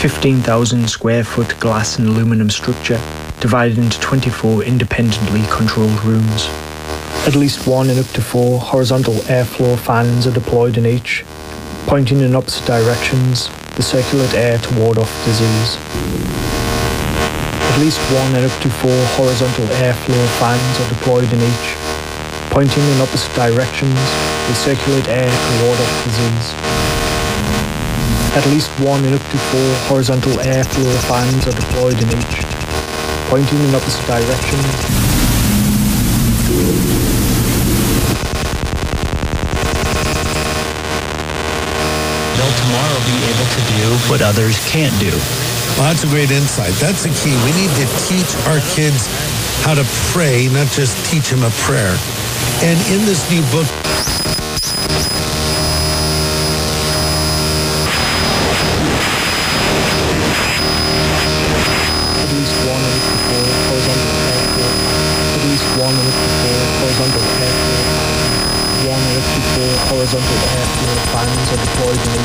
15,000 square foot glass and aluminum structure divided into 24 independently controlled rooms. At least 1 and up to 4 horizontal airflow fans are deployed in each, pointing in opposite directions to circulate air to ward off disease. At least 1 and up to 4 horizontal airflow fans are deployed in each, pointing in opposite directions to circulate air to ward off disease. At least 1 and up to 4 horizontal airflow fans are deployed in each, pointing in opposite directions. They'll tomorrow be able to do what others can't do. Well, that's a great insight. That's the key. We need to teach our kids how to pray, not just teach them a prayer. And in this new book, At least 1 and up to 4 horizontal airflow. At least 1 and up to 4 horizontal airflow. 1 and up to 4 horizontal airflow fans are deployed in